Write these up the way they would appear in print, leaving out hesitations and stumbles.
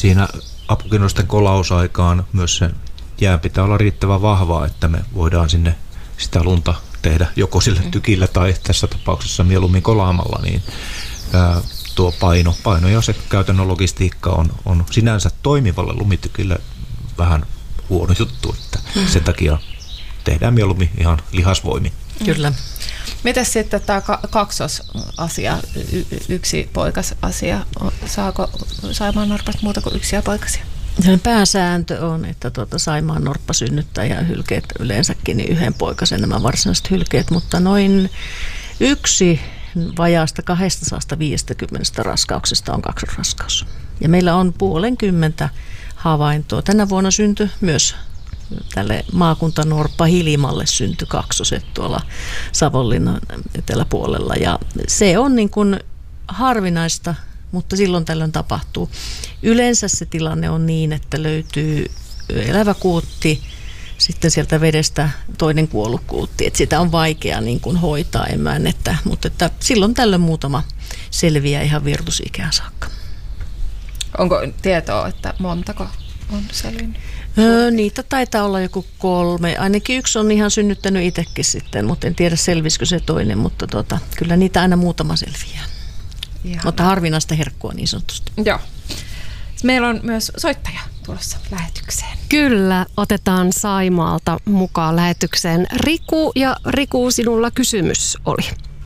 siinä apukinnosten kolausaikaan myös sen jään pitää olla riittävän vahvaa, että me voidaan sinne sitä lunta tehdä joko sillä tykillä tai tässä tapauksessa mieluummin kolaamalla, niin tuo paino ja se käytännön logistiikka on sinänsä toimivalle lumitykille vähän huono juttu, että sen takia tehdään mieluummin ihan lihasvoimin. Kyllä. Mitäs sitten tämä kaksosasia, yksi poikasasia? Saako saimaannorpat muuta kuin yksiä poikasia? Pääsääntö on, että saimaannorppa synnyttää ja hylkeet yleensäkin niin yhden poikasen nämä varsinaiset hylkeet, mutta noin yksi vajaasta 250 raskauksesta on kaksosraskaus. Ja meillä on 50 havaintoa. Tänä vuonna syntyi myös tälle maakuntanorppa Hilimalle syntyi kaksoset tuolla Savonlinnan eteläpuolella. Ja se on niin kuin harvinaista, mutta silloin tällöin tapahtuu. Yleensä se tilanne on niin, että löytyy elävä kuutti, sitten sieltä vedestä toinen kuollut kuutti. Että sitä on vaikea niin kuin hoitaa emännettä, mutta että silloin tällöin muutama selviää ihan virtusikään saakka. Onko tietoa, että montako on selvinnyt? Niitä taitaa olla joku 3. Ainakin yksi on ihan synnyttänyt itsekin sitten, mutta en tiedä selvisikö se toinen, mutta kyllä niitä aina muutama selviää. Ihana. Mutta harvinaista herkkua niin sanotusti. Joo. Meillä on myös soittaja tulossa lähetykseen. Kyllä, otetaan Saimaalta mukaan lähetykseen Riku, ja Riku, sinulla kysymys oli.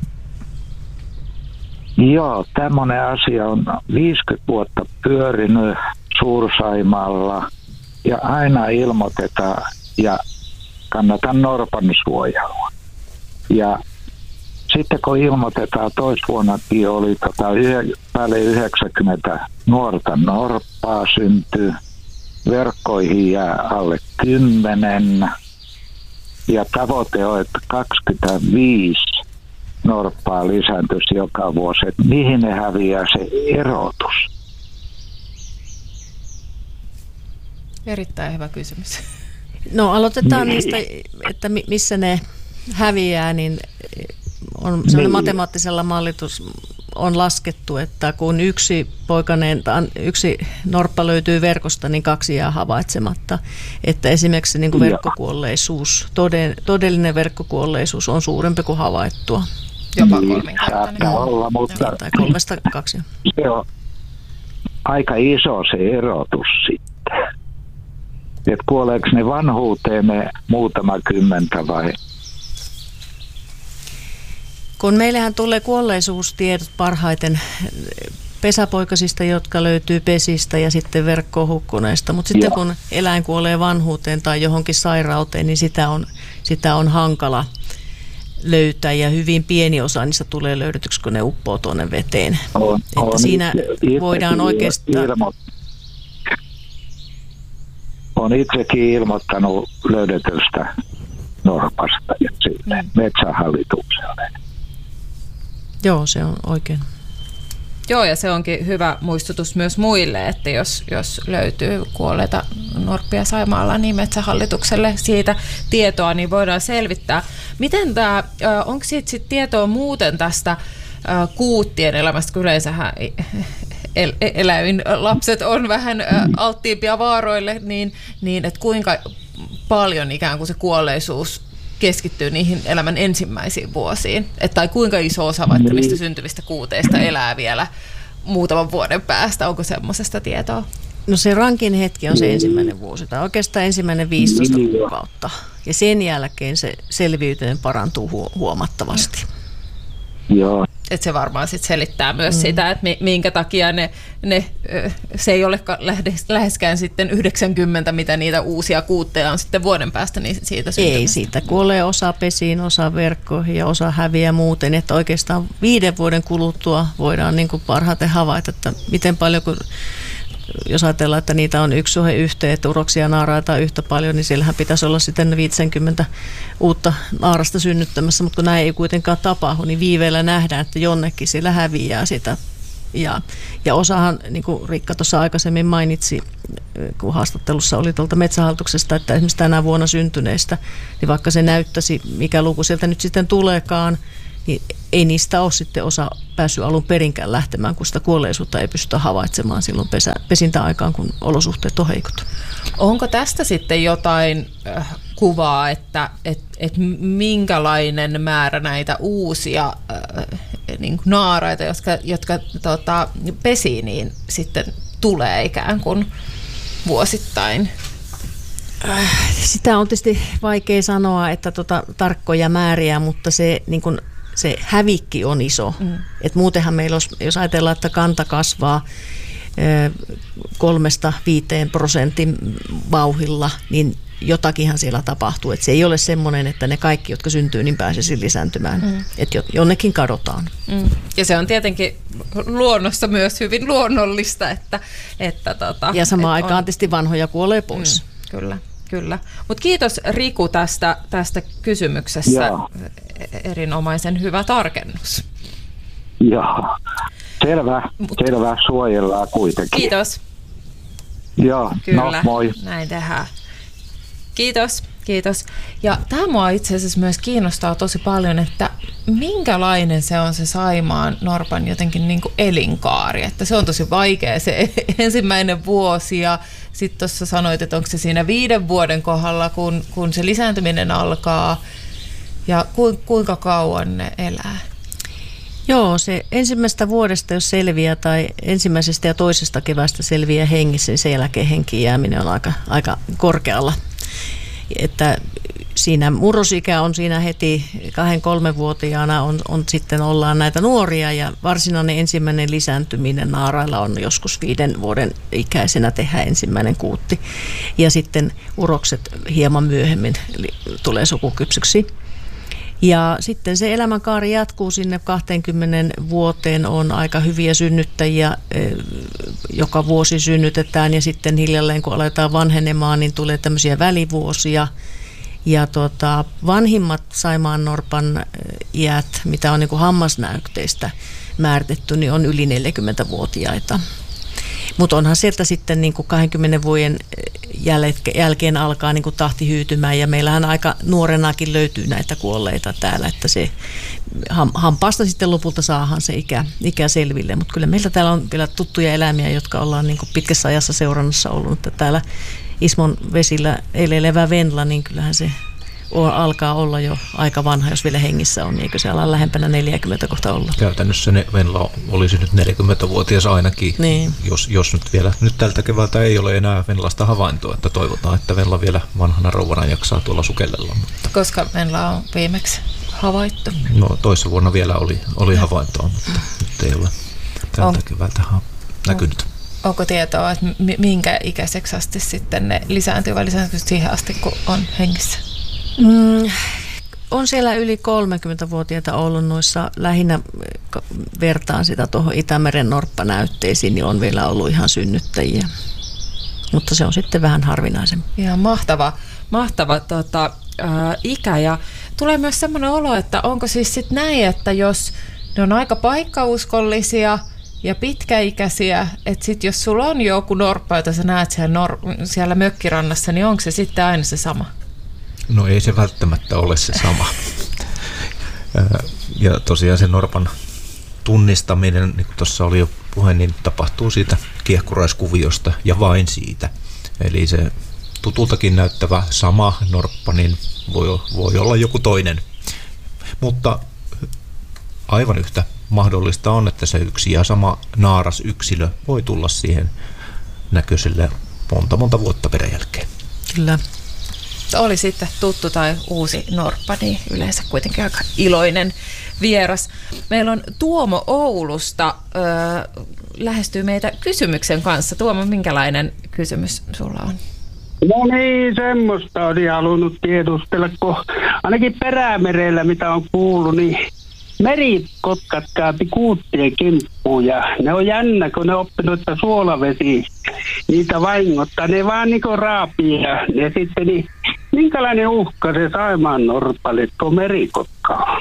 Joo, tämmöinen asia on 50 vuotta pyörinyt Suur-Saimaalla ja aina ilmoitetaan ja kannatan norpan suojelua. Ja sitten kun ilmoitetaan, toisvuonnakin oli päälle 90 nuorta norppaa syntyy, verkkoihin jää alle 10 ja tavoite on, että 25 norppaa lisääntyisi joka vuosi. Että mihin ne häviää se erotus? Erittäin hyvä kysymys. No aloitetaan niistä, että missä ne häviää, niin on sellainen matemaattisella mallitus on laskettu, että kun yksi norppa löytyy verkosta, niin 2 jää havaitsematta. Että esimerkiksi niin kuin verkkokuolleisuus, todellinen verkkokuolleisuus on suurempi kuin havaittua. Jopa 3-kertainen. Tai 3-2. Se on aika iso se erotus sitten. Että kuoleeko ne vanhuuteen ne muutama kymmentä vai? Kun meillähän tulee kuolleisuustiedot parhaiten pesäpoikasista, jotka löytyy pesistä ja sitten verkkoon hukkuneista. Mutta sitten kun eläin kuolee vanhuuteen tai johonkin sairauteen, niin sitä on hankala löytää ja hyvin pieni osa niistä tulee löydetyksi, kun ne uppoo tuonne veteen. Että siinä voidaan oikeastaan... Olen itsekin ilmoittanut löydetystä norpasta ja siitä metsähallitukselle. Joo, se on oikein. Joo, ja se onkin hyvä muistutus myös muille, että jos löytyy kuolleita norppia Saimaalla, niin Metsähallitukselle siitä tietoa niin voidaan selvittää. Miten onko siitä tietoa muuten tästä kuuttien elämästä, kun yleensähän eläinlapset on vähän alttiimpia vaaroille, niin että kuinka paljon ikään kuin se kuolleisuus keskittyy niihin elämän ensimmäisiin vuosiin, tai kuinka iso osa vaikka niistä syntyvistä kuuteista elää vielä muutaman vuoden päästä, onko semmoisesta tietoa? No se rankin hetki on se ensimmäinen vuosi, tai oikeastaan ensimmäinen 15 kuukautta, ja sen jälkeen se selviytyminen parantuu huomattavasti. Joo. Että se varmaan sit selittää myös sitä, että minkä takia se ei ole läheskään sitten 90, mitä niitä uusia kuutteja on sitten vuoden päästä niin siitä syntymistä. Ei, siitä kuolee osa pesiin, osa verkkoihin ja osa häviää muuten, että oikeastaan 5 vuoden kuluttua voidaan niin kuin parhaiten havaita, että miten paljon, jos ajatellaan, että niitä on yksi suhe yhteen, että uroksia naaraita yhtä paljon, niin siellähän pitäisi olla sitten 50 uutta naarasta synnyttämässä, mutta kun näin ei kuitenkaan tapahdu, niin viiveellä nähdään, että jonnekin siellä häviää sitä. Ja osahan, niin kuin Riikka tuossa aikaisemmin mainitsi, kun haastattelussa oli tuolta Metsähallituksesta, että esimerkiksi tänä vuonna syntyneistä, niin vaikka se näyttäisi, mikä luku sieltä nyt sitten tuleekaan, niin ei niistä ole sitten osa päässyt alun perinkään lähtemään, kun sitä kuolleisuutta ei pystytä havaitsemaan silloin pesintäaikaan, kun olosuhteet on heikot. Onko tästä sitten jotain kuvaa, että minkälainen määrä näitä uusia niin kuin naaraita, jotka pesii, niin sitten tulee ikään kuin vuosittain? Sitä on tietysti vaikea sanoa, että tarkkoja määriä, mutta se, niin kun, se hävikki on iso. Et muutenhan meillä, jos ajatellaan, että kanta kasvaa 3-5% vauhdilla, niin jotakinhan siellä tapahtuu. Et se ei ole semmoinen, että ne kaikki, jotka syntyy, niin pääsisi lisääntymään. Että jonnekin kadotaan. Ja se on tietenkin luonnossa myös hyvin luonnollista, että ja samaan aikaan tietysti vanhoja kuolee pois. Kyllä. Mutta kiitos Riku tästä kysymyksestä. Joo. Erinomaisen hyvä tarkennus. Joo. Selvä. Suojellaan kuitenkin. Kiitos. Joo, Kyllä, moi. Näin tehdään. Kiitos. Ja tämä mua itse asiassa myös kiinnostaa tosi paljon, että minkälainen se on se Saimaan norpan jotenkin niin kuin elinkaari. Että se on tosi vaikea se ensimmäinen vuosi ja sitten tuossa sanoit, että onko se siinä 5 vuoden kohdalla, kun se lisääntyminen alkaa ja kuinka kauan ne elää? Joo, se ensimmäisestä vuodesta, jos selviää, tai ensimmäisestä ja toisesta keväästä selviää hengissä, niin sen jälkeen henkiin jääminen on aika korkealla. Että siinä murrosikä on siinä heti 2-3-vuotiaana on sitten ollaan näitä nuoria ja varsinainen ensimmäinen lisääntyminen naarailla on joskus 5 vuoden ikäisenä tehdään ensimmäinen kuutti ja sitten urokset hieman myöhemmin tulee sukukypsyksi. Ja sitten se elämänkaari jatkuu sinne 20 vuoteen, on aika hyviä synnyttäjiä, joka vuosi synnytetään ja sitten hiljalleen kun aletaan vanhenemaan, niin tulee tämmöisiä välivuosia. Ja vanhimmat Saimaannorpan iät, mitä on niin kuin hammasnäytteistä määritetty, niin on yli 40-vuotiaita. Mutta onhan sieltä sitten niin kuin 20 vuoden jälkeen alkaa niin kuin tahti hyytymään ja meillähän aika nuorenakin löytyy näitä kuolleita täällä, että se hampaasta sitten lopulta saadaan se ikä selville. Mutta kyllä meillä täällä on vielä tuttuja eläimiä, jotka ollaan niin kuin pitkässä ajassa seurannassa ollut. Että täällä Ismon vesillä eilelevä Venla, niin kyllähän se alkaa olla jo aika vanha, jos vielä hengissä on, eikö se ala lähempänä 40 kohta olla? Käytännössä ne Venla olisi nyt 40-vuotias ainakin, niin. jos nyt vielä, nyt tältä keväältä ei ole enää Venlasta havaintoa, että toivotaan, että Venla vielä vanhana rouvana jaksaa tuolla sukellella. Mutta koska Venla on viimeksi havaittu? No toissa vuonna vielä oli havaintoa, mutta nyt ei ole tältä keväältä näkynyt. Onko tietoa, että minkä ikäiseksi asti sitten ne lisääntyy vai lisääntyy siihen asti, kun on hengissä? On siellä yli 30-vuotiaita ollut noissa, lähinnä vertaan sitä tuohon Itämeren norppanäytteisiin, niin on vielä ollut ihan synnyttäjiä. Mutta se on sitten vähän harvinaisempi. Ihan mahtava ikä ja tulee myös semmoinen olo, että onko siis sitten näin, että jos ne on aika paikkauskollisia ja pitkäikäisiä, että sitten jos sulla on joku norppa, jota sä näet siellä mökkirannassa, niin onko se sitten aina se sama? No ei se välttämättä ole se sama. Ja tosiaan se norpan tunnistaminen, niin kuin tuossa oli jo puhe, niin tapahtuu siitä kiehkuraiskuviosta ja vain siitä. Eli se tutultakin näyttävä sama norppa, niin voi olla joku toinen. Mutta aivan yhtä mahdollista on, että se yksi ja sama naaras yksilö voi tulla siihen näköiselle monta vuotta peräjälkeen. Kyllä. Oli sitten tuttu tai uusi norppa, niin yleensä kuitenkin aika iloinen vieras. Meillä on Tuomo Oulusta lähestyy meitä kysymyksen kanssa. Tuomo, minkälainen kysymys sulla on? No niin, semmoista oli halunnut tiedustella, kun ainakin Perämerellä, mitä on kuullut, niin merikotkat käypi kuuttien kimppuun ja ne on jännä, kun ne oppinut, että suolavesi niitä vaingottaa. Ne vaan niinku raapii ja sitten niin, minkälainen uhka se Saimaannorpalle, kun merikotka on?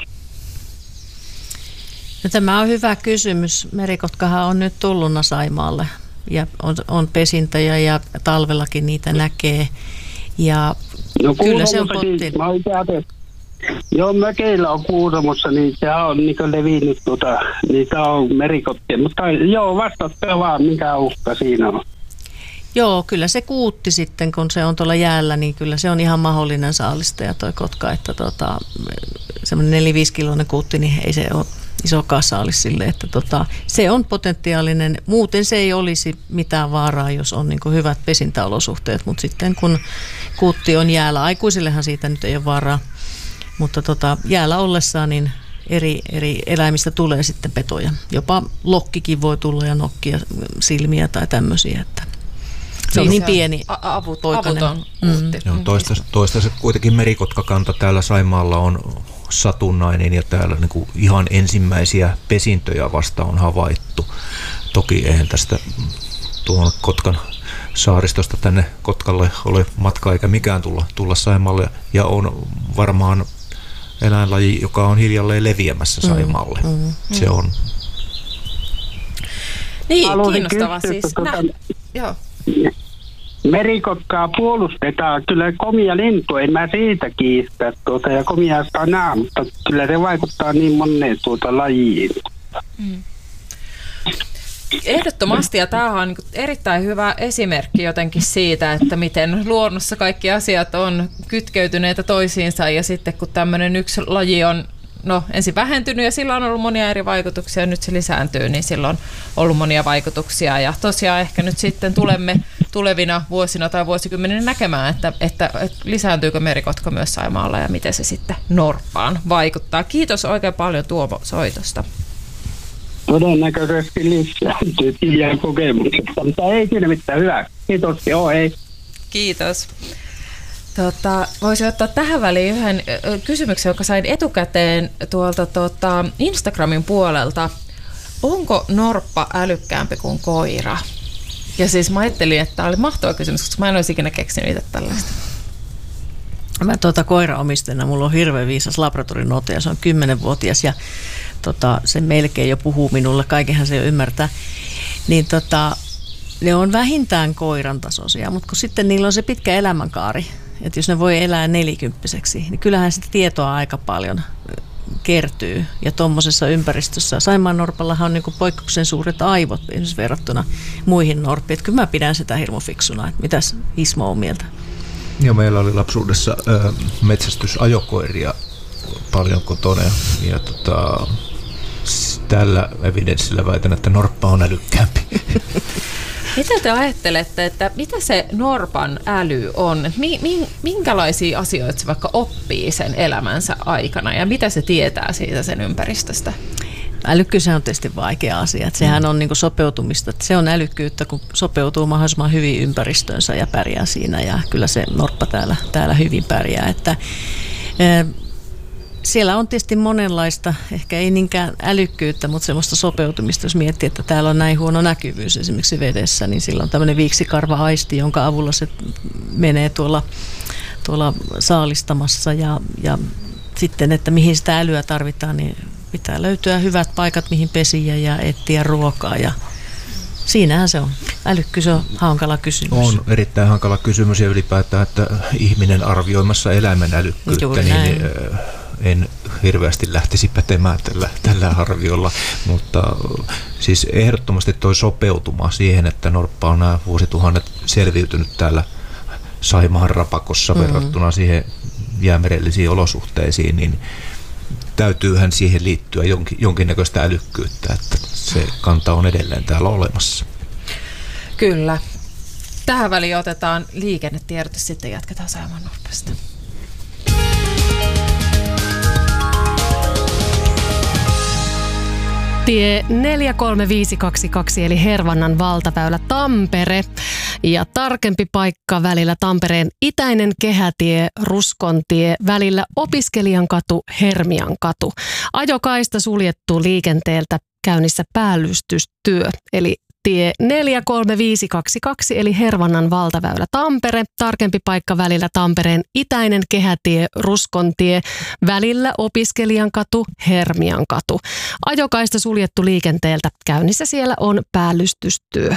No, tämä on hyvä kysymys. Merikotkahan on nyt tulluna Saimaalle ja on pesintöjä ja talvellakin niitä näkee. Ja no, kyllä se on potti. Joo, mökeillä on Kuusamossa, niin se on niin levinnyt, niitä on merikottia. Mutta joo, vastatkaa vaan, mikä uhka siinä on. Joo, kyllä se kuutti sitten, kun se on tuolla jäällä, niin kyllä se on ihan mahdollinen saalistaja toi kotka, että semmoinen 4-5 kiloinen kuutti, niin ei se ole isokaan saalis sille, että se on potentiaalinen. Muuten se ei olisi mitään vaaraa, jos on niin kuin hyvät pesintäolosuhteet, mutta sitten kun kuutti on jäällä, aikuisillehan siitä nyt ei ole vaaraa, mutta jäällä ollessaan niin eri eläimistä tulee sitten petoja. Jopa lokkikin voi tulla ja nokkia silmiä tai tämmöisiä, että se on niin pieni poikainen. Joo, toistaiseksi kuitenkin merikotkakanta täällä Saimaalla on satunnainen ja täällä niin kuin ihan ensimmäisiä pesintöjä vasta on havaittu. Toki eihän tästä tuon Kotkan saaristosta tänne Kotkalle ole matkaa eikä mikään tulla Saimaalle ja on varmaan eläinlaji, joka on hiljalleen leviämässä Saimaalle. Se on. Niin, kiinnostava siis. Joo. Merikotkaa puolustetaan, kyllä komia lintu, en mä siitä kiistä, ja komia sitä näe, mutta kyllä se vaikuttaa niin moneen lajiin. Ehdottomasti, ja tämä on erittäin hyvä esimerkki jotenkin siitä, että miten luonnossa kaikki asiat on kytkeytyneitä toisiinsa, ja sitten kun tämmöinen yksi laji on ensin vähentynyt ja sillä on ollut monia eri vaikutuksia ja nyt se lisääntyy, niin sillä on ollut monia vaikutuksia ja tosiaan ehkä nyt sitten tulemme tulevina vuosina tai vuosikymmeninä näkemään, että lisääntyykö merikotka myös Saimaalla ja miten se sitten norppaan vaikuttaa. Kiitos oikein paljon Tuomo soitosta. Todennäköisesti lisääntyy tiedän kokemuksesta, mutta ei siinä mitään hyvää. Kiitos, joo ei. Kiitos. Voisin ottaa tähän väliin yhden kysymyksen, jonka sain etukäteen tuolta Instagramin puolelta. Onko norppa älykkäämpi kuin koira? Ja siis mä ajattelin, että tämä oli mahtava kysymys, koska mä en olisi ikinä keksinyt itse tällaista. Mä koiraomistajana, mulla on hirveän viisas labradorinote ja se on 10-vuotias ja se melkein jo puhuu minulle, kaikenhan se jo ymmärtää. Niin ne on vähintään koiran tasoisia, mutta kun sitten niillä on se pitkä elämänkaari, että jos ne voi elää 40-vuotiaaksi, niin kyllähän sitä tietoa aika paljon kertyy. Ja tuommoisessa ympäristössä Saimaannorpallahan on niin kuin poikkeuksellisen suuret aivot esimerkiksi verrattuna muihin norppiin. Kyllä mä pidän sitä hirmu fiksuna. Mitäs Ismo on mieltä? Joo, meillä oli lapsuudessa metsästysajokoiria paljon kotona ja tällä evidenssillä väitän, että norppa on älykkäämpi. Mitä te ajattelette, että mitä se norpan äly on? Minkälaisia asioita se vaikka oppii sen elämänsä aikana ja mitä se tietää siitä sen ympäristöstä? Älykkyys on tietysti vaikea asia. Että sehän on niin kuin sopeutumista. Että se on älykkyyttä, kun sopeutuu mahdollisimman hyvin ympäristöönsä ja pärjää siinä. Ja kyllä se norppa täällä hyvin pärjää. Että, siellä on tietysti monenlaista, ehkä ei niinkään älykkyyttä, mutta semmoista sopeutumista. Jos miettii, että täällä on näin huono näkyvyys esimerkiksi vedessä, niin sillä on tämmöinen viiksikarva-aisti, jonka avulla se menee tuolla saalistamassa. Ja sitten, että mihin sitä älyä tarvitaan, niin pitää löytyä hyvät paikat, mihin pesiä ja etsiä ruokaa. Ja siinähän se on. Älykkyys on hankala kysymys. On erittäin hankala kysymys ja ylipäätään, että ihminen arvioimassa eläimen älykkyyttä, niin en hirveästi lähtisi pätemään tällä arviolla, mutta siis ehdottomasti toi sopeutuma siihen, että norppa on nämä vuosituhannet selviytynyt täällä Saimaan rapakossa verrattuna siihen jäämerellisiin olosuhteisiin, niin täytyyhän siihen liittyä jonkinnäköistä älykkyyttä, että se kanta on edelleen täällä olemassa. Kyllä. Tähän väliin otetaan liikennetiedot ja sitten jatketaan Saimaannorpasta. Tie 43522 eli Hervannan valtaväylä Tampere ja tarkempi paikka välillä Tampereen itäinen kehätie, Ruskontie, välillä Opiskelijankatu, Hermiankatu. Ajokaista suljettu liikenteeltä, käynnissä päällystystyö eli tie 43522 eli Hervannan valtaväylä Tampere, tarkempi paikka välillä Tampereen itäinen kehätie, Ruskontie, välillä Opiskelijankatu, Hermiankatu. Ajokaista suljettu liikenteeltä, käynnissä siellä on päällystystyö.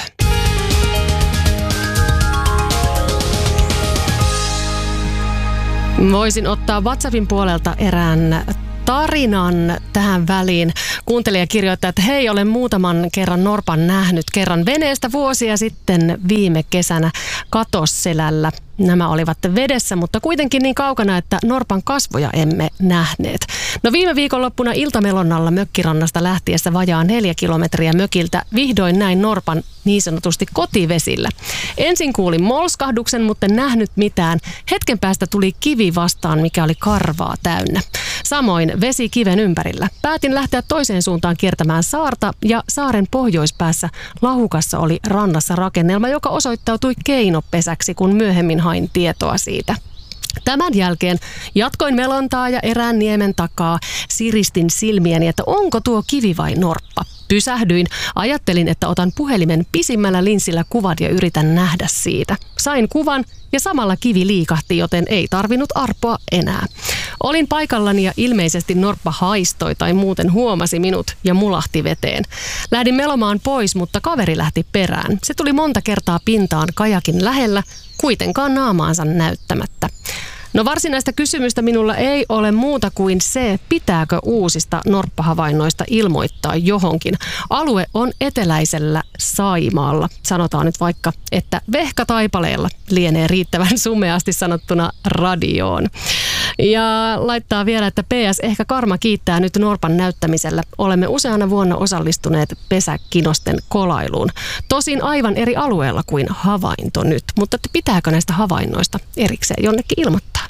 Voisin ottaa WhatsAppin puolelta erään tarinan tähän väliin. Kuuntelija kirjoittaa, että hei, olen muutaman kerran norpan nähnyt. Kerran veneestä vuosia sitten viime kesänä Katosselällä. Nämä olivat vedessä, mutta kuitenkin niin kaukana, että norpan kasvoja emme nähneet. No viime viikonloppuna iltamelonnalla mökkirannasta lähtiessä vajaa 4 kilometriä mökiltä vihdoin näin norpan niin sanotusti kotivesillä. Ensin kuulin molskahduksen, mutta en nähnyt mitään. Hetken päästä tuli kivi vastaan, mikä oli karvaa täynnä. Samoin vesi kiven ympärillä. Päätin lähteä toiseen suuntaan kiertämään saarta ja saaren pohjoispäässä Lahukassa oli rannassa rakennelma, joka osoittautui keinopesäksi, kun myöhemmin hain tietoa siitä. Tämän jälkeen jatkoin melontaa ja erään niemen takaa siristin silmiäni, että onko tuo kivi vai norppa. Pysähdyin, ajattelin, että otan puhelimen pisimmällä linssillä kuvan ja yritän nähdä siitä. Sain kuvan ja samalla kivi liikahti, joten ei tarvinnut arpoa enää. Olin paikallani ja ilmeisesti norppa haistoi tai muuten huomasi minut ja mulahti veteen. Lähdin melomaan pois, mutta kaveri lähti perään. Se tuli monta kertaa pintaan kajakin lähellä, kuitenkaan naamaansa näyttämättä. No varsinaista kysymystä minulla ei ole muuta kuin se, pitääkö uusista norppahavainnoista ilmoittaa johonkin. Alue on eteläisellä Saimaalla. Sanotaan nyt vaikka, että vehkataipaleella lienee riittävän sumeasti sanottuna radioon. Ja laittaa vielä, että PS, ehkä karma kiittää nyt norpan näyttämisellä. Olemme useana vuonna osallistuneet pesäkinosten kolailuun. Tosin aivan eri alueella kuin havainto nyt. Mutta pitääkö näistä havainnoista erikseen jonnekin ilmoittaa?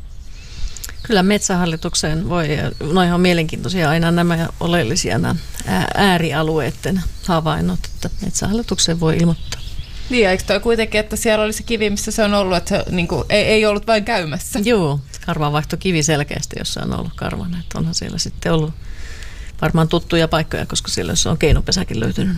Kyllä Metsähallitukseen voi, no ihan mielenkiintoisia aina nämä oleellisia nämä äärialueiden havainnot, että Metsähallitukseen voi ilmoittaa. Niin, eikö toi kuitenkin, että siellä oli se kivi, missä se on ollut, että se niin kuin, ei ollut vain käymässä? Joo, karvanvaihto kivi selkeästi, jossa on ollut karvana. Että onhan siellä sitten ollut varmaan tuttuja paikkoja, koska siellä on keinopesäkin löytynyt.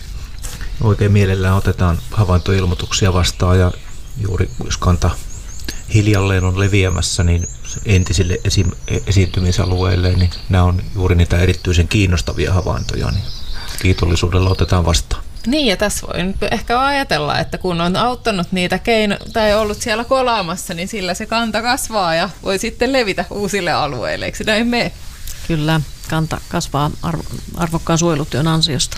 Oikein mielellään otetaan havaintoilmoituksia vastaan ja juuri jos kanta hiljalleen on leviämässä, niin entisille esiintymisalueille, niin nämä on juuri niitä erityisen kiinnostavia havaintoja, niin kiitollisuudella otetaan vastaan. Niin, ja tässä voi ehkä ajatella, että kun on auttanut niitä tai ollut siellä kolaamassa, niin sillä se kanta kasvaa ja voi sitten levitä uusille alueille, eikö näin mene? Kyllä, kanta kasvaa arvokkaan suojelutyön ansiosta.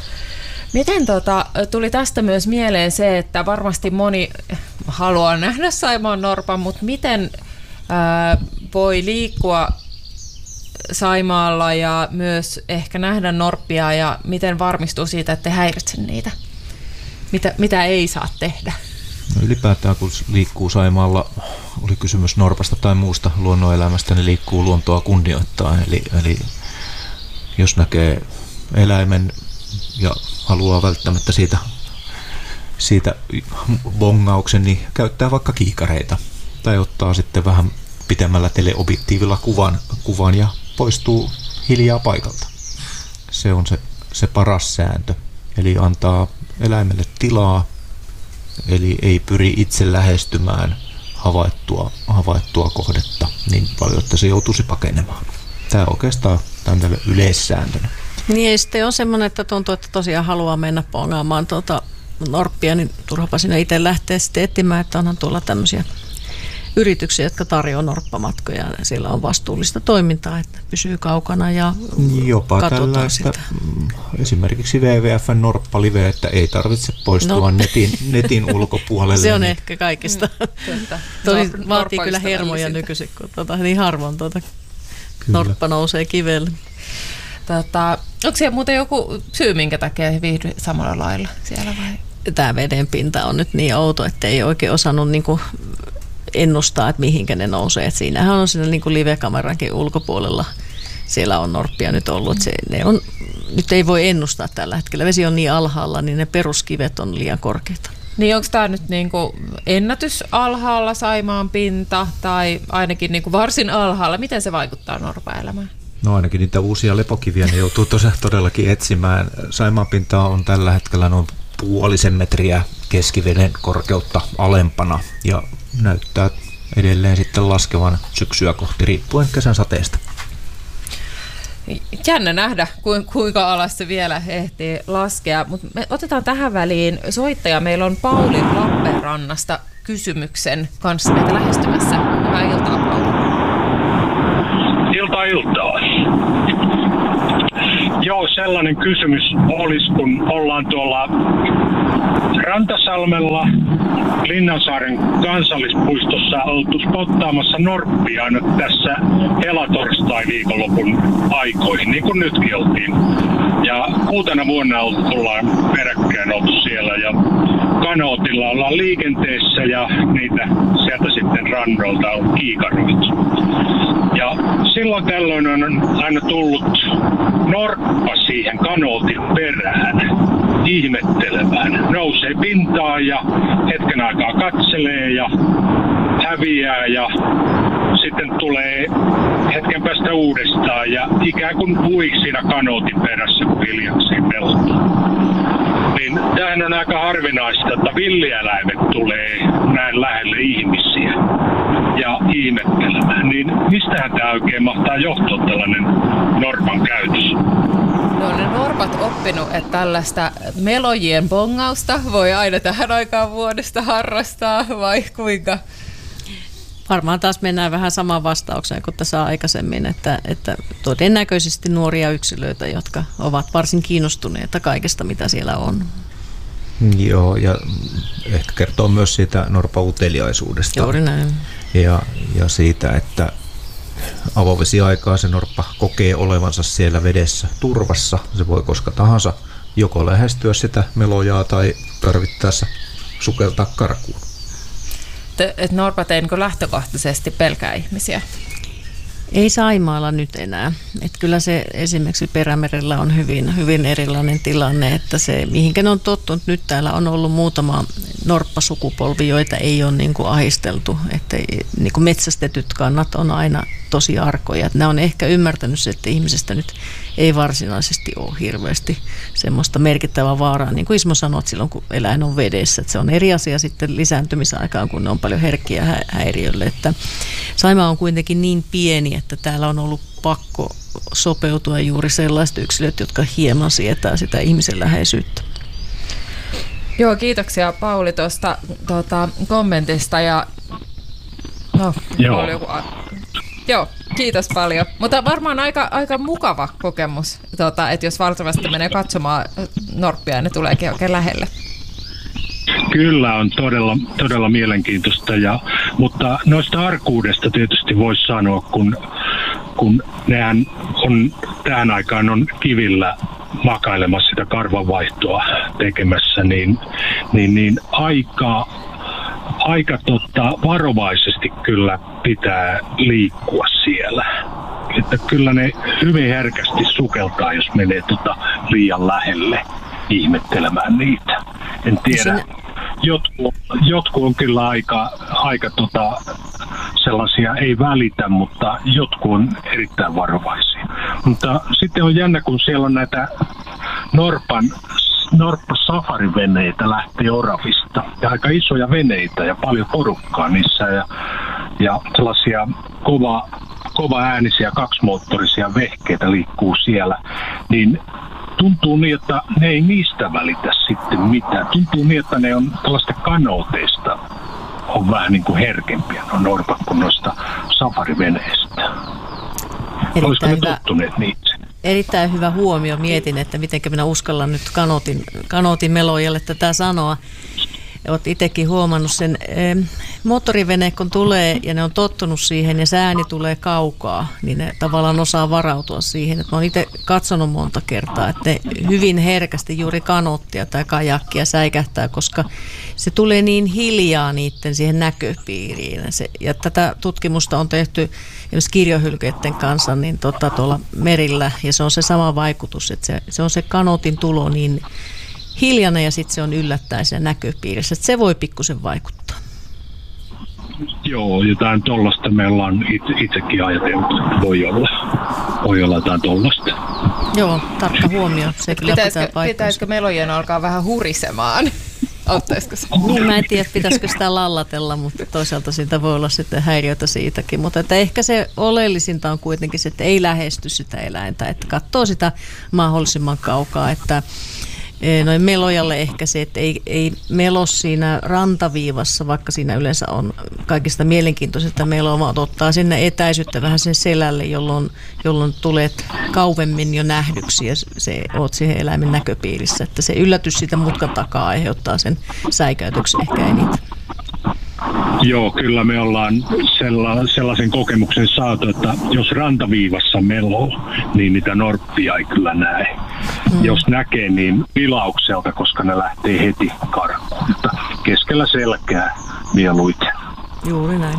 Miten tuli tästä myös mieleen se, että varmasti moni haluaa nähdä Saimaan norpan, mutta miten voi liikkua Saimaalla ja myös ehkä nähdä norppia ja miten varmistuu siitä, että ei häiritse niitä? Mitä ei saa tehdä? No ylipäätään kun liikkuu Saimaalla, oli kysymys norpasta tai muusta luonnonelämästä, niin liikkuu luontoa kunnioittaa. Eli jos näkee eläimen ja haluaa välttämättä siitä bongauksen, niin käyttää vaikka kiikareita tai ottaa sitten vähän pitemmällä teleobjektiivilla kuvan ja poistuu hiljaa paikalta. Se on se paras sääntö. Eli antaa eläimelle tilaa, eli ei pyri itse lähestymään havaittua kohdetta niin paljon, että se joutuisi pakenemaan. Tämä oikeastaan on yleissääntönä. Niin ei sitten ole semmoinen, että tuntuu, että tosiaan haluaa mennä pongaamaan norppia, niin turhapa sinne itse lähteä sitten etsimään, että onhan tuolla tämmöisiä yrityksiä, jotka tarjoaa norppamatkoja. Siellä on vastuullista toimintaa, että pysyy kaukana ja jopa katsotaan sitä. Esimerkiksi WWF:n norppalive, että ei tarvitse poistua netin ulkopuolelle. Se on ehkä kaikista. Tosi vaatii kyllä hermoja nykyisin, kun niin harvoin norppa nousee kivelle. Onko siellä muuten joku syy, minkä takia he viihdy samalla lailla siellä vai? Tämä veden pinta on nyt niin outo, että ei oikein osannut niinku ennustaa, että mihinkä ne nousee. Et siinähän on siinä niinku live-kamerankin ulkopuolella. Siellä on norppia nyt ollut. Nyt ei voi ennustaa tällä hetkellä. Vesi on niin alhaalla, niin ne peruskivet on liian korkeita. Niin onko tämä nyt niinku ennätys alhaalla Saimaan pinta tai ainakin niinku varsin alhaalla? Miten se vaikuttaa norpan elämään? No ainakin niitä uusia lepokiviä ne joutuu todellakin etsimään. Saimaan pinta on tällä hetkellä noin 0,5 metriä keskiveden korkeutta alempana ja näyttää edelleen sitten laskevan syksyä kohti riippuen kesän sateesta. Jännä nähdä, kuinka alas se vielä ehtii laskea, mutta me otetaan tähän väliin soittaja. Meillä on Pauli Lappeenrannasta kysymyksen kanssa meitä lähestymässä. Hyvää iltaa, Pauli. Iltaa. Joo, sellainen kysymys olisi, kun ollaan tuolla Rantasalmella Linnansaaren kansallispuistossa oltu spottaamassa norppia aina tässä helatorstai-viikonlopun aikoihin, niin kuin nytkin oltiin. Ja uutena vuonna ollaan peräkkäin oltu siellä ja kanootilla ollaan liikenteessä ja niitä sieltä sitten rannoilta on kiikaroitu. Ja silloin tällöin on aina tullut norppa siihen kanootin perään ihmettelemään. Nousee pintaan ja hetken aikaa katselee ja häviää ja sitten tulee hetken päästä uudestaan ja ikään kuin puiksi siinä kanootin perässä, kun hiljakseen pelottaa. Niin tämähän on aika harvinaista, että villieläimet tulee näin lähelle ihmisiä ja ihmettelemään. Niin mistähän tämä oikein mahtaa johtua tällainen norpan käytös? No ne norpat oppinut, että tällaista melojien bongausta voi aina tähän aikaan vuodesta harrastaa vai kuinka? Varmaan taas mennään vähän samaan vastaukseen kuin tässä aikaisemmin, että todennäköisesti nuoria yksilöitä, jotka ovat varsin kiinnostuneita kaikesta, mitä siellä on. Joo, ja ehkä kertoo myös siitä norpan uteliaisuudesta. Juuri näin. Ja siitä, että avovesiaikaa se norppa kokee olevansa siellä vedessä turvassa. Se voi koska tahansa joko lähestyä sitä melojaa tai tarvittaessa sukeltaa karkuun. Että norpat ei niin lähtökohtaisesti pelkää ihmisiä? Ei Saimaalla nyt enää. Että kyllä se esimerkiksi Perämerellä on hyvin erilainen tilanne, että se mihinkä ne on tottunut. Nyt täällä on ollut muutama norppasukupolvi, joita ei ole niin kuin ahisteltu. Että niin kuin metsästetyt kannat on aina tosi arkoja. Että nämä on ehkä ymmärtänyt se, että ihmisestä nyt ei varsinaisesti ole hirveästi semmoista merkittävää vaaraa. Niin kuin Ismo sanoi, silloin kun eläin on vedessä. Että se on eri asia sitten lisääntymisaikaan, kun ne on paljon herkkiä häiriölle. Että Saimaa on kuitenkin niin pieni, että täällä on ollut pakko sopeutua juuri sellaiset yksilöt, jotka hieman sietää sitä ihmisen läheisyyttä. Joo, kiitoksia Pauli tuosta kommentista. Ja, Joo, kiitos paljon. Mutta varmaan aika mukava kokemus, että jos valtavasti menee katsomaan norppia ja ne tuleekin oikein lähelle. Kyllä on todella mielenkiintoista, mutta noista arkuudesta tietysti voisi sanoa, kun nehän on tähän aikaan on kivillä makailemassa sitä karvanvaihtoa tekemässä, niin aika varovaisesti kyllä pitää liikkua siellä. Että kyllä ne hyvin herkästi sukeltaa, jos menee liian lähelle ihmettelemään niitä. En tiedä. Jotkut on kyllä aika sellaisia ei välitä, mutta jotkut on erittäin varovaisia. Mutta sitten on jännä, kun siellä on näitä norppasafariveneitä lähtee Oravista. Ja aika isoja veneitä ja paljon porukkaa niissä ja sellaisia kova äänisiä kaksimoottorisia vehkeitä liikkuu siellä. Niin tuntuu niin, että ne ei niistä välitä sitten mitään. Tuntuu niin, että ne on tällaista kanooteista on vähän niin kuin herkempiä no norpat kuin noista safariveneistä. Olisiko ne tottuneet niitä? Erittäin hyvä huomio. Mietin, että miten minä uskallan nyt kanootin melojalle tätä sanoa. Olet itsekin huomannut sen. Moottorivene kun tulee ja ne on tottunut siihen ja se ääni tulee kaukaa, niin ne tavallaan osaa varautua siihen. Että mä oon itse katsonut monta kertaa, että ne hyvin herkästi juuri kanoottia tai kajakkia säikähtää, koska se tulee niin hiljaa niiden siihen näköpiiriin. Ja tätä tutkimusta on tehty esimerkiksi kirjohylkeiden kanssa niin tuolla merillä ja se on se sama vaikutus, että se on se kanootin tulo niin hiljainen ja sitten se on yllättäen siinä näköpiirissä. Että se voi pikkusen vaikuttaa. Joo, jotain tollasta me ollaan itsekin ajatellut, että voi olla jotain tollasta. Joo, tarkka huomio. Se kyllä pitäisikö melojen alkaa vähän hurisemaan? Auttaisiko se? Niin, mä en tiedä, pitäisikö sitä lallatella, mutta toisaalta siitä voi olla sitten häiriötä siitäkin. Mutta että ehkä se oleellisinta on kuitenkin se, että ei lähesty sitä eläintä, että katsoo sitä mahdollisimman kaukaa, että noin melojalle ehkä se, että ei melo siinä rantaviivassa, vaikka siinä yleensä on kaikista mielenkiintoisesta meloa, vaan ottaa sinne etäisyyttä vähän sen selälle, jolloin tulet kauemmin jo nähdyksi ja oot siihen eläimen näköpiirissä. Että se yllätys siitä mutkan takaa aiheuttaa sen säikäytyksen ehkä eniten. Joo, kyllä me ollaan sellaisen kokemuksen saatu, että jos rantaviivassa meloo, niin niitä norppia ei kyllä näe. Jos näkee, niin vilaukselta, koska ne lähtee heti karkuun. Mutta keskellä selkää mieluiten. Juuri näin.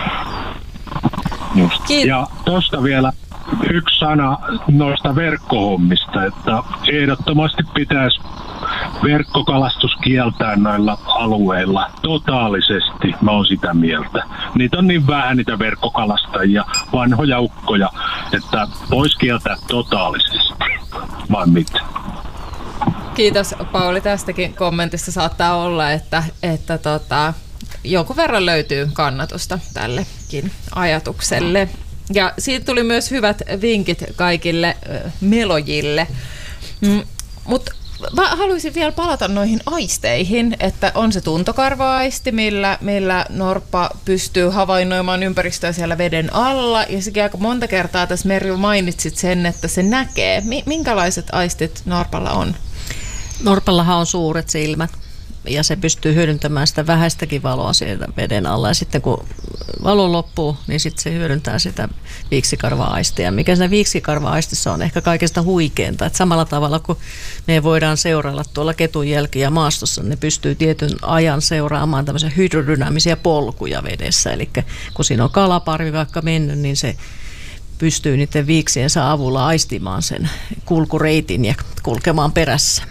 Ja tuosta vielä yksi sana noista verkkohommista, että ehdottomasti pitäisi verkkokalastus kieltää noilla alueilla totaalisesti, mä oon sitä mieltä. Niitä on niin vähän niitä verkkokalastajia, vanhoja ukkoja, että voisi kieltää totaalisesti, vai mitä? Kiitos Pauli tästäkin kommentista. Saattaa olla, että jonkun verran löytyy kannatusta tällekin ajatukselle. Ja siitä tuli myös hyvät vinkit kaikille melojille. Mutta haluaisin vielä palata noihin aisteihin, että on se tuntokarva-aisti, millä norppa pystyy havainnoimaan ympäristöä siellä veden alla. Ja sekin aika monta kertaa tässä Merju mainitsit sen, että se näkee. Minkälaiset aistit norpalla on? Norpallahan on suuret silmät ja se pystyy hyödyntämään sitä vähäistäkin valoa sieltä veden alla. Ja sitten kun valo loppuu, niin sitten se hyödyntää sitä viiksikarva-aistia. Mikä siinä viiksikarva-aistissa on ehkä kaikesta huikeinta. Että samalla tavalla kuin me voidaan seurailla tuolla ketun jälkiä maastossa, ne pystyy tietyn ajan seuraamaan tämmöisiä hydrodynaamisia polkuja vedessä. Eli kun siinä on kalaparvi vaikka mennyt, niin se pystyy niiden viiksiensä avulla aistimaan sen kulkureitin ja kulkemaan perässä.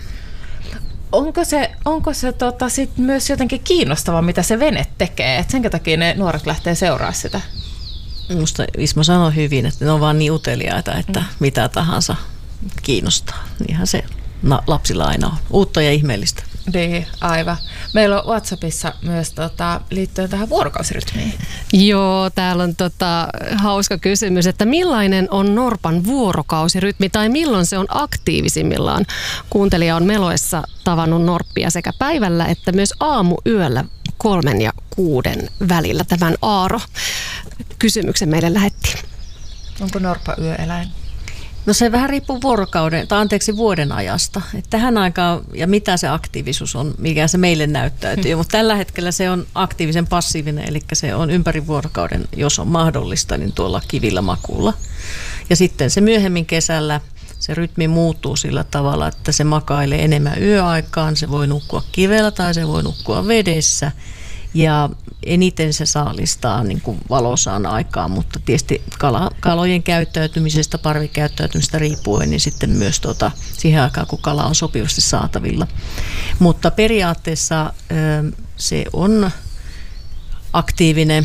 Onko se sit myös jotenkin kiinnostavaa, mitä se vene tekee? Et senkä takia ne nuoret lähtee seuraamaan sitä? Minusta Ismo sanoi hyvin, että ne on vaan niin uteliaita, että mitä tahansa kiinnostaa. Niinhän se lapsilla aina on. Uutta ja ihmeellistä. Niin, aivan. Meillä on WhatsAppissa myös liittyen tähän vuorokausirytmiin. Joo, täällä on hauska kysymys, että millainen on norpan vuorokausirytmi tai milloin se on aktiivisimmillaan? Kuuntelija on meloessa tavannut norppia sekä päivällä että myös aamuyöllä 3 ja 6 välillä. Tämän Aaro kysymyksen meille lähetti. Onko norppa yöeläin? No se vähän riippuu vuoden ajasta. Että tähän aikaan ja mitä se aktiivisuus on, mikä se meille näyttäytyy. Mutta tällä hetkellä se on aktiivisen passiivinen, eli se on ympäri vuorokauden, jos on mahdollista, niin tuolla kivillä makuulla. Ja sitten se myöhemmin kesällä se rytmi muuttuu sillä tavalla, että se makailee enemmän yöaikaan. Se voi nukkua kivellä tai se voi nukkua vedessä. Ja eniten se saalistaa niin kuin valosaan aikaan, mutta tietysti kalojen käyttäytymisestä, parvikäyttäytymisestä riippuen, niin sitten myös siihen aikaan, kun kala on sopivasti saatavilla. Mutta periaatteessa se on aktiivinen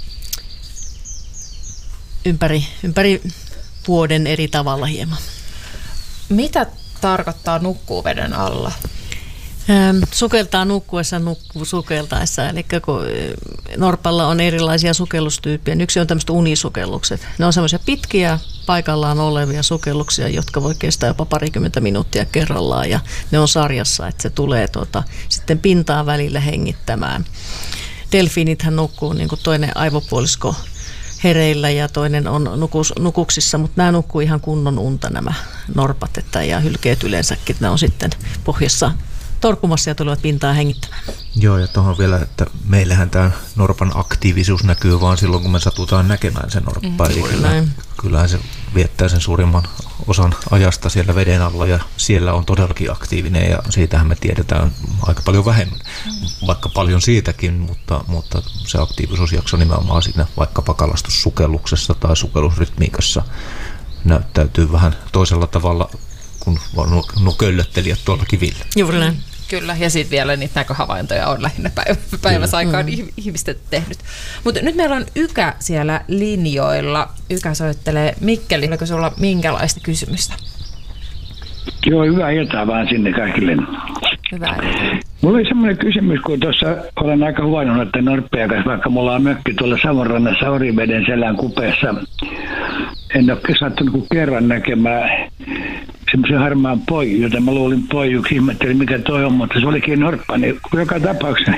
ympäri vuoden eri tavalla hieman. Mitä tarkoittaa nukkuu veden alla? Sukeltaa nukkuessa, nukkuu sukeltaessa. Eli kun norpalla on erilaisia sukellustyyppejä. Yksi on tämmöiset unisukellukset. Ne on semmoisia pitkiä paikallaan olevia sukelluksia, jotka voi kestää jopa 20 minuuttia kerrallaan. Ja ne on sarjassa, että se tulee sitten pintaan välillä hengittämään. Delfiinithän nukkuu niin kuin toinen aivopuolisko hereillä ja toinen on nukuksissa, mutta nämä nukkuu ihan kunnon unta nämä norpat ja hylkeet yleensäkin. Ne on sitten pohjassa torkumassa ja tulevat pintaan hengittämään. Joo, ja tuohon vielä, että meillähän tämä norpan aktiivisuus näkyy vaan silloin, kun me satutaan näkemään sen norppaa. Eli kyllähän se viettää sen suurimman osan ajasta siellä veden alla ja siellä on todellakin aktiivinen ja siitähän me tiedetään aika paljon vähemmän, vaikka paljon siitäkin, mutta se aktiivisuusjakso nimenomaan siinä vaikkapa kalastussukelluksessa tai sukellusrytmiikassa näyttäytyy vähän toisella tavalla kun nuo köllöttelijät tuolla kivillä. Juuri näin. Kyllä, ja sitten vielä niitä näköhavaintoja on lähinnä päiväsaikaan ihmiset tehnyt. Mutta nyt meillä on Ykä siellä linjoilla. Ykä soittelee Mikkeli. Oliko sulla minkälaista kysymystä? Joo, hyvää iltaa vaan sinne kaikille. Hyvää iltaa. Mulla oli semmoinen kysymys, kun tuossa olen aika huvannut, että norppia kanssa, vaikka mulla on mökki tuolla Savonrannassa Oriveden selän kupeessa. En ole sattunut kuin kerran näkemään semmoisen harmaan poiju, jota mä luulin poijuksi, ihmettelin mikä toi on, mutta se olikin norppa, niin joka tapauksessa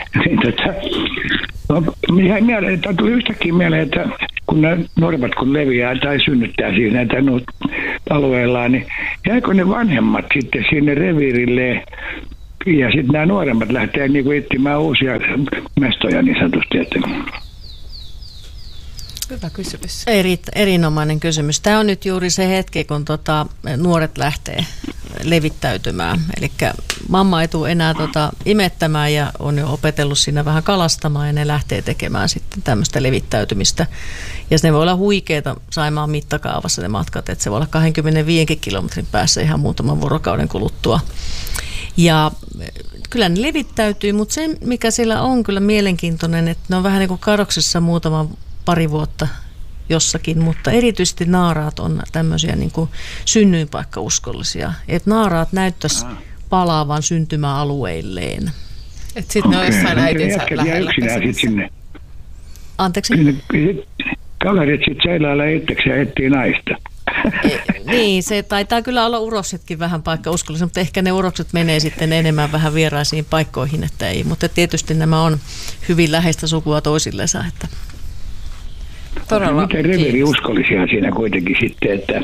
tuli yhtäkkiä mieleen, että kun nämä norpat kun leviää tai synnyttää siis näitä alueellaan, niin jääkö ne vanhemmat sitten sinne reviirille ja sitten nämä nuoremmat lähtee niinku etsimään uusia mestoja niin sanotusti. Hyvä kysymys. Erinomainen kysymys. Tämä on nyt juuri se hetki, kun nuoret lähtee levittäytymään. Eli mamma ei tule enää imettämään ja on jo opetellut siinä vähän kalastamaan ja ne lähtee tekemään sitten tämmöistä levittäytymistä. Ja ne voi olla huikeita Saimaan mittakaavassa ne matkat, että se voi olla 25 kilometrin päässä ihan muutaman vuorokauden kuluttua. Ja kyllä ne levittäytyy, mutta se mikä siellä on kyllä mielenkiintoinen, että ne on vähän niin kuin kadoksissa pari vuotta jossakin, mutta erityisesti naaraat on tämmöisiä niin kuin synnyinpaikkauskollisia. Että naaraat näyttäisi palaavan syntymäalueilleen. Että sitten ne on jossain äitinsä lähellä. Sinne. Anteeksi? Kaverit sitten seilailla itseksi ja etsii naista. Niin, se taitaa kyllä olla uroksetkin vähän paikkauskollisia, mutta ehkä ne urokset menee sitten enemmän vähän vieraisiin paikkoihin, että ei. Mutta tietysti nämä on hyvin läheistä sukua toisillensa, että todella. Miten reviiriuskollisia siinä kuitenkin sitten, että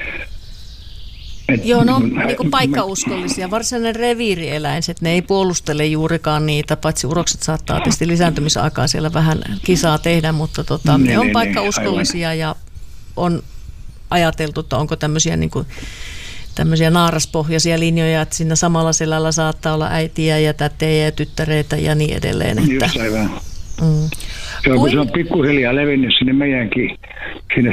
joo, no niin kuin paikkauskollisia. Varsinainen reviirieläinset, ne ei puolustele juurikaan niitä, paitsi urokset saattaa tietysti lisääntymisaikaa siellä vähän kisaa tehdä, mutta ne on paikkauskollisia ja on ajateltu, että onko tämmöisiä niin kuin tämmöisiä naaraspohjaisia linjoja, että siinä samalla selällä saattaa olla äitiä ja tätejä ja tyttäreitä ja niin edelleen. Että just aivan. Joo, kun se on pikkuhiljaa levinnyt sinne meidänkin, sinne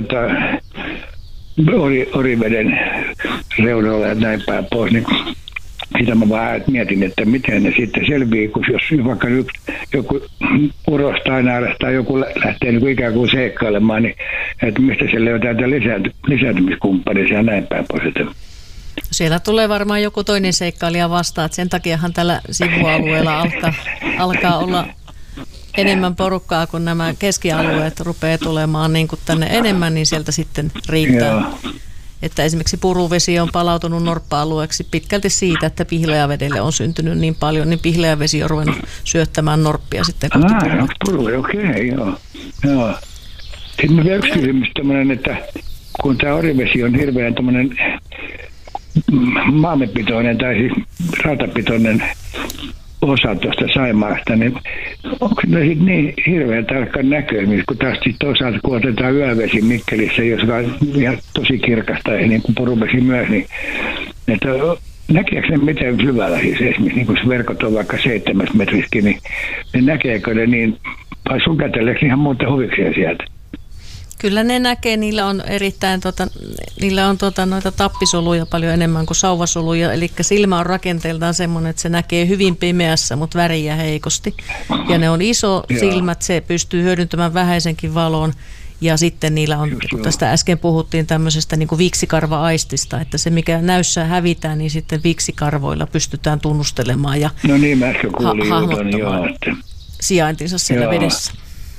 Oriveden reunoilla ja näin päin pois, niin sitä mä vaan mietin, että miten ne sitten selviää, kun jos vaikka joku uros tai naaras tai joku lähtee niin ikään kuin seikkailemaan, niin että mistä se löytää lisääntymiskumppaneja ja näin päin pois. Siellä tulee varmaan joku toinen seikkailija vastaan, että sen takiahan tällä sivualueella alkaa olla enemmän porukkaa, kun nämä keskialueet rupeaa tulemaan niin kuin tänne enemmän, niin sieltä sitten riittää. Joo. Että esimerkiksi Puruvesi on palautunut norppa-alueeksi pitkälti siitä, että Pihlajavedelle on syntynyt niin paljon, niin Pihlajavesi on ruvennut syöttämään norppia sitten kohti Puruvesi. Okei, joo. Sitten vielä yksi kysymys tämmöinen, että kun tämä Orivesi on hirveän tämmöinen maamepitoinen tai siis rautapitoinen osa tuosta Saimaasta, niin onko ne sitten niin hirveän tarkka näkömistä, kun taas sitten toisaalta kun otetaan yövesi Mikkelissä, joka on ihan tosi kirkasta ja niin kuin Puruvesi myös, niin että näkeekö ne miten syvällä siis esimerkiksi, niin kun verkot on vaikka 7 metriskin, niin näkeekö ne niin, vai sukelteleeko ihan muuta huvikseen sieltä? Kyllä ne näkee, niillä on erittäin noita tappisoluja paljon enemmän kuin sauvasoluja, eli silmä on rakenteeltaan semmoinen, että se näkee hyvin pimeässä, mutta väriä heikosti. Ja ne on iso silmät, se pystyy hyödyntämään vähäisenkin valon, ja sitten niillä on, kun tästä äsken puhuttiin tämmöisestä niin kuin viiksikarva-aistista, että se mikä näyssä hävitään, niin sitten viiksikarvoilla pystytään tunnustelemaan ja hahmottamaan sijaintinsa siellä vedessä.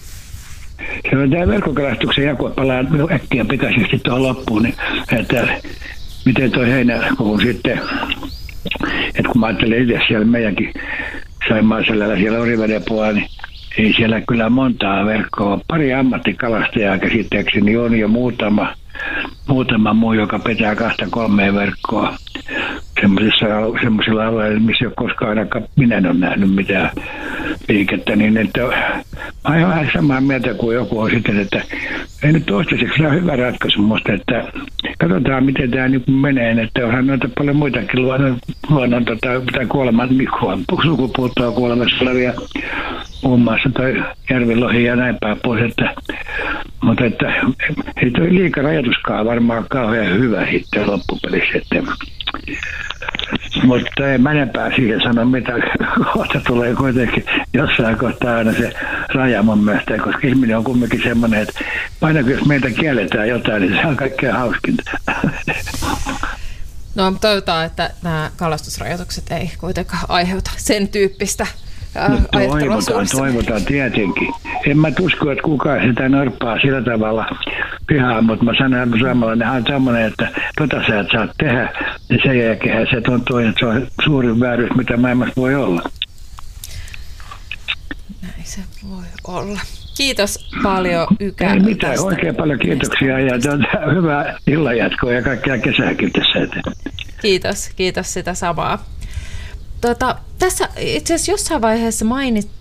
Se on tämä verkkokalastuksen jako, palaa äkkiä pikaisesti tuohon loppuun, niin että miten tuo heinäkuun sitten, että kun mä ajattelen itse siellä meidänkin Saimaanselällä siellä Oriveden puolella, niin ei siellä kyllä montaa verkkoa. Pari ammattikalastajaa käsittääkseni on jo muutama muu, joka pitää 2-3 verkkoa semmoisilla alueilla, missä ei ole koskaan ainakaan minä en ole nähnyt mitään liikettä, niin että mä olen vähän samaa mieltä kuin joku on sitten, että ei nyt toistaiseksi se on hyvä ratkaisu musta, että katsotaan miten tämä niin menee, että onhan noita paljon muitakin luonnon tai sukupuuttoa kuolemassa olevia muun muassa toi järvilohi ja näin päin pois, mutta että ei toi liikarajoituskaan varmaan kauhean hyvä sitten loppupelissä, mutta ei mä enempää siihen sano, mitä kohta tulee kuitenkin jossain kohtaa aina se raja mun mielestä, koska ihminen on kumminkin semmoinen, että aina jos meiltä kielletään jotain, niin se on kaikkein hauskinta. No toivotaan, että nämä kalastusrajoitukset ei kuitenkaan aiheuta sen tyyppistä ajattelua. Toivotaan tietenkin. En mä usko, että kukaan sitä norppaa sillä tavalla pihaan, mutta mä sanon, että suomalainenhan on semmoinen, että sä et saa tehdä, ja sen jälkeen se tuntuu, että se on suurin vääryys, mitä maailmassa voi olla. Näin se voi olla. Kiitos paljon, Ykä. Ei mitään, oikein paljon kiitoksia ja hyvää illanjatkoa ja kaikkea kesääkin tässä eteen. Kiitos sitä samaa. Tässä itse asiassa jossain vaiheessa